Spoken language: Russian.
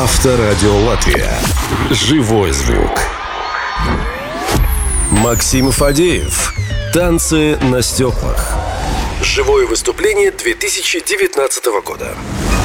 Авторадио Латвия. Живой звук. Максим Фадеев. Танцы на стеклах. Живое выступление 2019 года.